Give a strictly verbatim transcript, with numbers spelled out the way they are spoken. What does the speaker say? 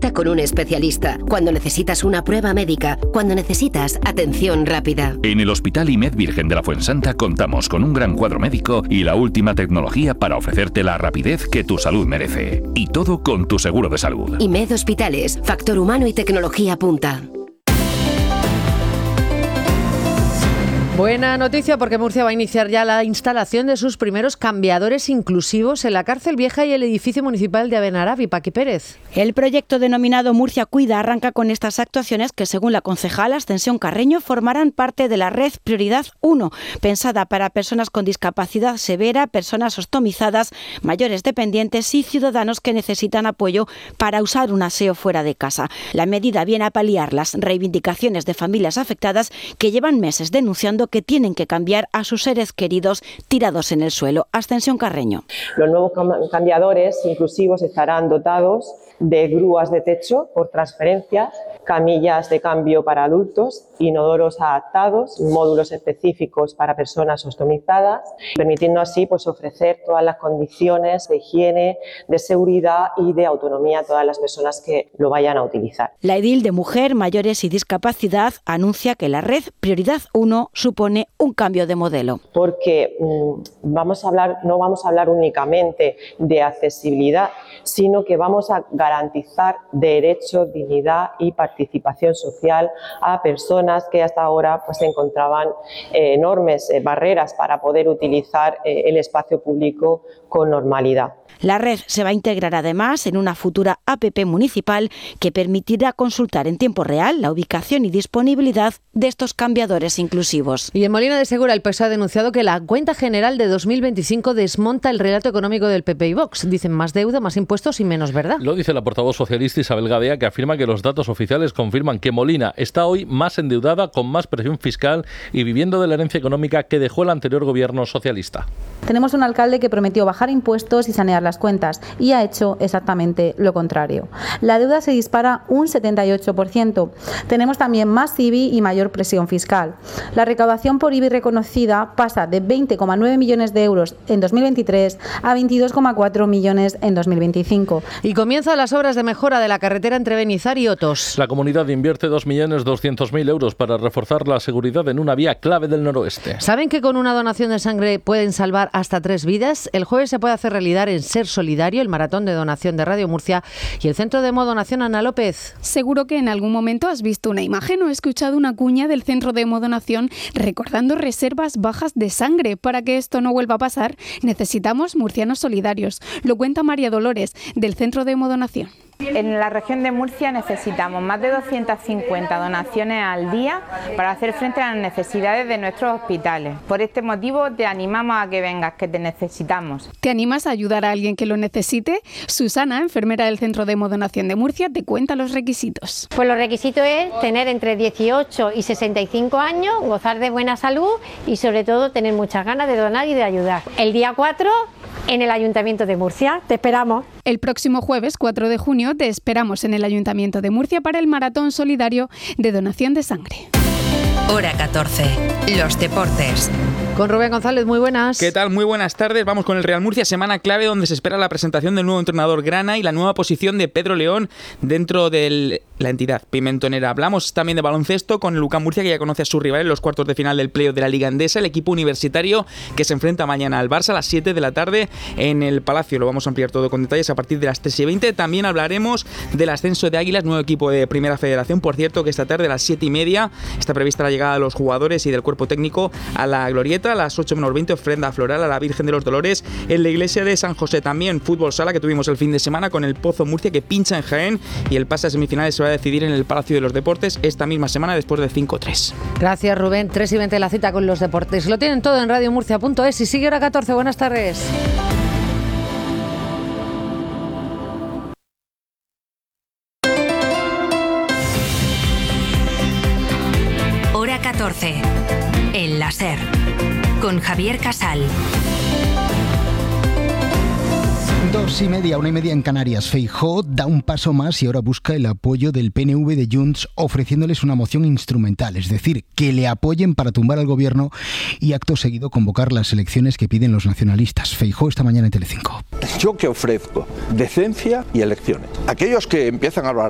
cita con un especialista, cuando necesitas una prueba médica, cuando necesitas atención rápida. En el Hospital I M E D Virgen de la Fuensanta contamos con un gran cuadro médico y la última tecnología para ofrecerte la rapidez que tu salud merece. Y todo con tu seguro de salud. I M E D Hospitales, factor humano y tecnología punta. Buena noticia porque Murcia va a iniciar ya la instalación de sus primeros cambiadores inclusivos en la cárcel vieja y el edificio municipal de Abenarabi. Paqui Pérez. El proyecto denominado Murcia Cuida arranca con estas actuaciones que, según la concejala Ascensión Carreño, formarán parte de la red Prioridad uno, pensada para personas con discapacidad severa, personas ostomizadas, mayores dependientes y ciudadanos que necesitan apoyo para usar un aseo fuera de casa. La medida viene a paliar las reivindicaciones de familias afectadas que llevan meses denunciando que tienen que cambiar a sus seres queridos tirados en el suelo. Ascensión Carreño. Los nuevos cambiadores inclusivos estarán dotados de grúas de techo por transferencia, camillas de cambio para adultos, inodoros adaptados, módulos específicos para personas ostomizadas, permitiendo así pues, ofrecer todas las condiciones de higiene, de seguridad y de autonomía a todas las personas que lo vayan a utilizar. La edil de Mujer, Mayores y Discapacidad anuncia que la red Prioridad uno supone un cambio de modelo. Porque mmm, vamos a hablar, no vamos a hablar únicamente de accesibilidad, sino que vamos a garantizar derechos, dignidad y participación social a personas que hasta ahora pues, encontraban eh, enormes eh, barreras para poder utilizar eh, el espacio público con normalidad. La red se va a integrar además en una futura app municipal que permitirá consultar en tiempo real la ubicación y disponibilidad de estos cambiadores inclusivos. Y en Molina de Segura el P S O E ha denunciado que la cuenta general de dos mil veinticinco desmonta el relato económico del P P y Vox. Dicen más deuda, más impuestos y menos verdad. Lo dice la portavoz socialista Isabel Gadea, que afirma que los datos oficiales confirman que Molina está hoy más endeudada, con más presión fiscal y viviendo de la herencia económica que dejó el anterior gobierno socialista. Tenemos un alcalde que prometió bajar impuestos y sanear las cuentas y ha hecho exactamente lo contrario. La deuda se dispara un setenta y ocho por ciento. Tenemos también más I B I y mayor presión fiscal. La recaudación por I B I reconocida pasa de veinte coma nueve millones de euros en dos mil veintitrés a veintidós coma cuatro millones en dos mil veinticinco. Y comienzan las obras de mejora de la carretera entre Benizar y Otos. La comunidad invierte dos millones doscientos mil euros para reforzar la seguridad en una vía clave del noroeste. ¿Saben que con una donación de sangre pueden salvar hasta tres vidas? El jueves se puede hacer realidad en Ser Solidario, el maratón de donación de Radio Murcia y el Centro de Hemodonación. Ana López. Seguro que en algún momento has visto una imagen o escuchado una cuña del Centro de Hemodonación recordando reservas bajas de sangre. Para que esto no vuelva a pasar, necesitamos murcianos solidarios. Lo cuenta María Dolores, del Centro de Hemodonación. En la región de Murcia necesitamos más de doscientas cincuenta donaciones al día para hacer frente a las necesidades de nuestros hospitales. Por este motivo te animamos a que vengas, que te necesitamos. ¿Te animas a ayudar a alguien que lo necesite? Susana, enfermera del Centro de Hemodonación de Murcia, te cuenta los requisitos. Pues los requisitos es tener entre dieciocho y sesenta y cinco años, gozar de buena salud y sobre todo tener muchas ganas de donar y de ayudar. El día cuatro en el Ayuntamiento de Murcia. Te esperamos. El próximo jueves cuatro de junio te esperamos en el Ayuntamiento de Murcia para el maratón solidario de donación de sangre. Hora catorce. Los deportes. Con Rubén González, muy buenas. ¿Qué tal? Muy buenas tardes. Vamos con el Real Murcia, semana clave donde se espera la presentación del nuevo entrenador Grana y la nueva posición de Pedro León dentro de la entidad pimentonera. Hablamos también de baloncesto con el U C A M Murcia, que ya conoce a su rival en los cuartos de final del playoff de la Liga Endesa, el equipo universitario que se enfrenta mañana al Barça a las siete de la tarde en el Palacio. Lo vamos a ampliar todo con detalles a partir de las tres y veinte. También hablaremos del ascenso de Águilas, nuevo equipo de Primera Federación. Por cierto, que esta tarde a las siete y media está prevista la llegada de los jugadores y del cuerpo técnico a la Glorieta. A las ocho menos veinte, ofrenda floral a la Virgen de los Dolores en la iglesia de San José. También fútbol sala que tuvimos el fin de semana con el Pozo Murcia, que pincha en Jaén, y el pase a semifinales se va a decidir en el Palacio de los Deportes esta misma semana después de cinco tres. Gracias, Rubén. tres y veinte la cita con los deportes. Lo tienen todo en radio murcia punto es y sigue hora catorce. Buenas tardes. Hora catorce. El láser. Con Javier Casal. Dos y media, una y media en Canarias. Feijóo da un paso más y ahora busca el apoyo del P N V de Junts, ofreciéndoles una moción instrumental, es decir, que le apoyen para tumbar al gobierno y acto seguido convocar las elecciones que piden los nacionalistas. Feijóo esta mañana en Telecinco. Yo que ofrezco decencia y elecciones. Aquellos que empiezan a hablar